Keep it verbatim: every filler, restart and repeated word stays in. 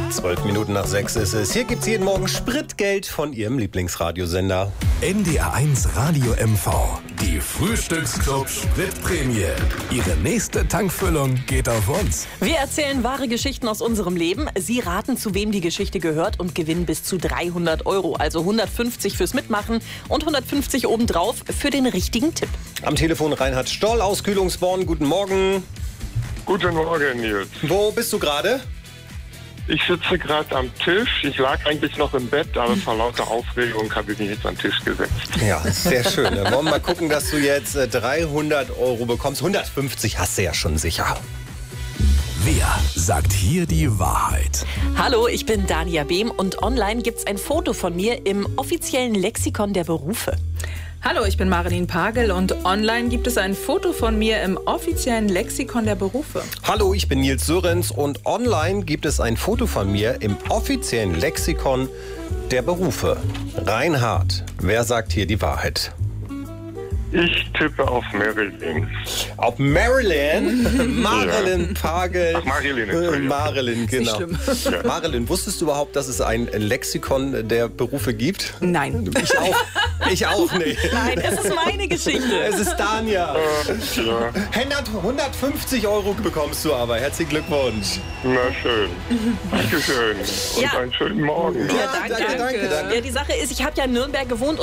Zwölf Minuten nach sechs ist es. Hier gibt's jeden Morgen Spritgeld von Ihrem Lieblingsradiosender. N D R eins Radio M V. Die Frühstücksclub Spritprämie. Ihre nächste Tankfüllung geht auf uns. Wir erzählen wahre Geschichten aus unserem Leben. Sie raten, zu wem die Geschichte gehört und gewinnen bis zu dreihundert Euro. Also hundertfünfzig fürs Mitmachen und hundertfünfzig obendrauf für den richtigen Tipp. Am Telefon Reinhard Stoll aus Kühlungsborn. Guten Morgen. Guten Morgen, Nils. Wo bist du gerade? Ich sitze gerade am Tisch. Ich lag eigentlich noch im Bett, aber vor lauter Aufregung habe ich mich jetzt an den Tisch gesetzt. Ja, sehr schön. Dann wollen wir mal gucken, dass du jetzt dreihundert Euro bekommst. hundertfünfzig hast du ja schon sicher. Wer sagt hier die Wahrheit? Hallo, ich bin Dania Behm und online gibt's ein Foto von mir im offiziellen Lexikon der Berufe. Hallo, ich bin Marilyn Pagel und online gibt es ein Foto von mir im offiziellen Lexikon der Berufe. Hallo, ich bin Nils Sörenz und online gibt es ein Foto von mir im offiziellen Lexikon der Berufe. Reinhard, wer sagt hier die Wahrheit? Ich tippe auf Marilyn. Auf Marilyn? Marilyn Pagel. Ach, Marilyn, Äh, Entschuldigung. Marilyn, genau. schlimm. Ja. Marilyn, wusstest du überhaupt, dass es ein Lexikon der Berufe gibt? Nein. Ich auch. Ich auch nicht. Nein, es ist meine Geschichte. Es ist Dania. Äh, ja, hundertfünfzig Euro bekommst du aber. Herzlichen Glückwunsch. na schön. Dankeschön. Und Ja. einen schönen Morgen. Ja, danke. danke, danke, danke. Ja, die Sache ist, ich habe ja in Nürnberg gewohnt